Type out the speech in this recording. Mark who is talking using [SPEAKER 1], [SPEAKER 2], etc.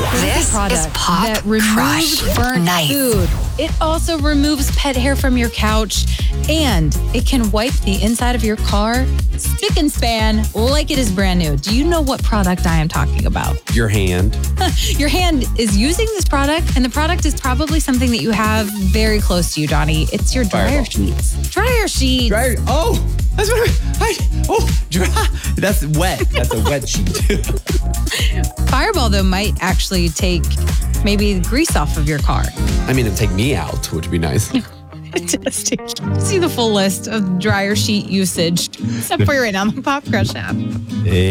[SPEAKER 1] This is Pop
[SPEAKER 2] that removes
[SPEAKER 1] Crush
[SPEAKER 2] burnt
[SPEAKER 1] Nights.
[SPEAKER 2] food. It also removes pet hair from your couch, and it can wipe the inside of your car spick and span like it is brand new. Do you know what product I am talking about?
[SPEAKER 3] Your hand.
[SPEAKER 2] Your hand is using this product, and the product is probably something that you have very close to you, Donnie. It's your dryer
[SPEAKER 3] Fireball.
[SPEAKER 2] sheets. Dryer sheets.
[SPEAKER 3] Dryer. Oh, that's what dry. That's wet. That's a wet sheet.
[SPEAKER 2] Fireball, though, might actually take maybe grease off of your car.
[SPEAKER 3] I mean, it'd take me out, which would be nice.
[SPEAKER 2] Fantastic. See the full list of dryer sheet usage, except for right now on the Pop Crush app.